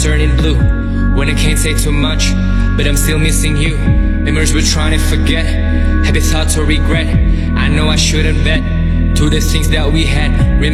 turning blue. When I can't say too much, but I'm still missing you. Memories we're trying to forget, happy thoughts or regret. I know I shouldn't bet to the things that we had.